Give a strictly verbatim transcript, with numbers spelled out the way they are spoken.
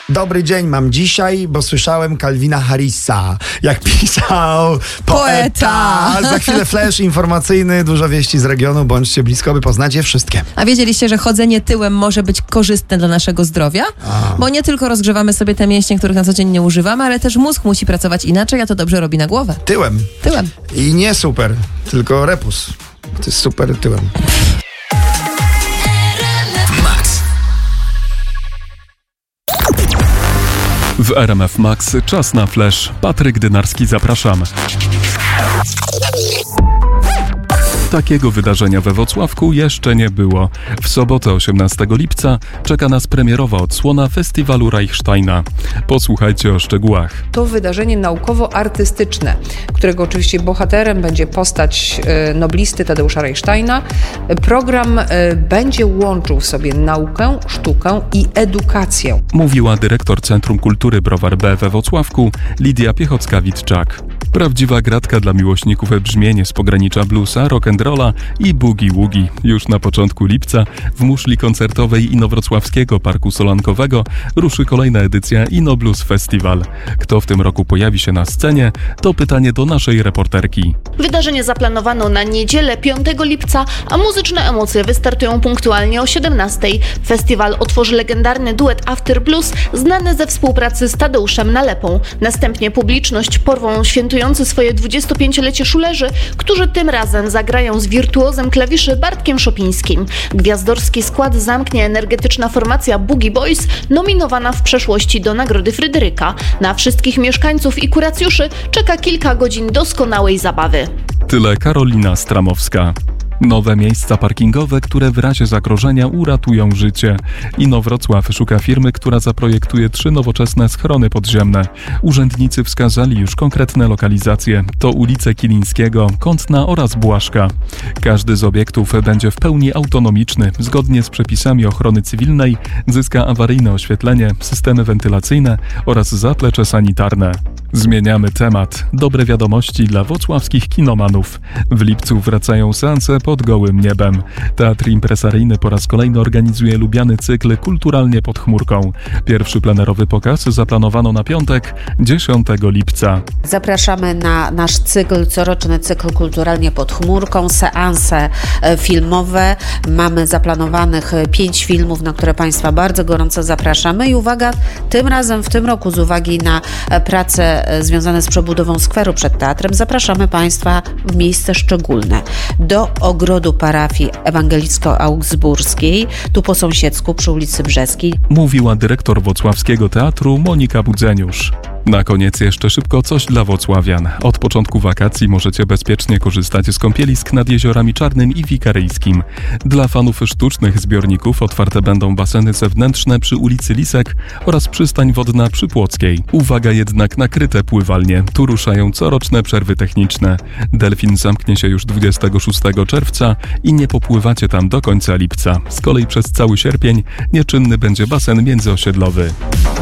Dobry dzień mam dzisiaj, bo słyszałem Calvina Harrisa, jak pisał poeta. poeta. Za chwilę flash informacyjny, dużo wieści z regionu, bądźcie blisko, by poznać je wszystkie. A wiedzieliście, że chodzenie tyłem może być korzystne dla naszego zdrowia? A. Bo nie tylko rozgrzewamy sobie te mięśnie, których na co dzień nie używamy, ale też mózg musi pracować inaczej, a to dobrze robi na głowę. Tyłem. Tyłem. I nie super, tylko repus. To jest super tyłem. W R M F Max czas na flash. Patryk Dynarski, zapraszam. Takiego wydarzenia we Włocławku jeszcze nie było. W sobotę osiemnastego lipca czeka nas premierowa odsłona festiwalu Reichsteina. Posłuchajcie o szczegółach. To wydarzenie naukowo-artystyczne, którego oczywiście bohaterem będzie postać noblisty Tadeusza Reichsteina. Program będzie łączył w sobie naukę, sztukę i edukację. Mówiła dyrektor Centrum Kultury Browar B we Włocławku Lidia Piechocka-Witczak. Prawdziwa gratka dla miłośników brzmienie z pogranicza bluesa, rock'n'rolla i boogie-woogie. Już na początku lipca w muszli koncertowej Inowrocławskiego Parku Solankowego ruszy kolejna edycja Inoblues Festival. Kto w tym roku pojawi się na scenie, to pytanie do naszej reporterki. Wydarzenie zaplanowano na niedzielę piątego lipca, a muzyczne emocje wystartują punktualnie o siedemnastej. Festiwal otworzy legendarny duet After Blues, znany ze współpracy z Tadeuszem Nalepą. Następnie publiczność porwą świętujący swoje dwudziestopięciolecie szulerzy, którzy tym razem zagrają z wirtuozem klawiszy Bartkiem Szopińskim. Gwiazdorski skład zamknie energetyczna formacja Boogie Boys, nominowana w przeszłości do Nagrody Fryderyka. Na wszystkich mieszkańców i kuracjuszy czeka kilka godzin doskonałej zabawy. Tyle Karolina Stramowska. Nowe miejsca parkingowe, które w razie zagrożenia uratują życie. Inowrocław szuka firmy, która zaprojektuje trzy nowoczesne schrony podziemne. Urzędnicy wskazali już konkretne lokalizacje. To ulice Kilińskiego, Kątna oraz Błaszka. Każdy z obiektów będzie w pełni autonomiczny. Zgodnie z przepisami ochrony cywilnej zyska awaryjne oświetlenie, systemy wentylacyjne oraz zaplecze sanitarne. Zmieniamy temat. Dobre wiadomości dla włocławskich kinomanów. W lipcu wracają seanse pod gołym niebem. Teatr impresaryjny po raz kolejny organizuje lubiany cykl Kulturalnie pod chmurką. Pierwszy plenerowy pokaz zaplanowano na piątek, dziesiątego lipca. Zapraszamy na nasz cykl, coroczny cykl Kulturalnie pod chmurką, seanse filmowe. Mamy zaplanowanych pięć filmów, na które Państwa bardzo gorąco zapraszamy. I uwaga, tym razem w tym roku z uwagi na pracę związane z przebudową skweru przed teatrem, zapraszamy Państwa w miejsce szczególne. Do ogrodu parafii ewangelicko-augsburskiej, tu po sąsiedzku przy ulicy Brzeskiej. Mówiła dyrektor Włocławskiego Teatru Monika Budzeniusz. Na koniec jeszcze szybko coś dla włocławian. Od początku wakacji możecie bezpiecznie korzystać z kąpielisk nad jeziorami Czarnym i Wikaryjskim. Dla fanów sztucznych zbiorników otwarte będą baseny zewnętrzne przy ulicy Lisek oraz przystań wodna przy Płockiej. Uwaga jednak na kryte pływalnie. Tu ruszają coroczne przerwy techniczne. Delfin zamknie się już dwudziestego szóstego czerwca i nie popływacie tam do końca lipca. Z kolei przez cały sierpień nieczynny będzie basen międzyosiedlowy.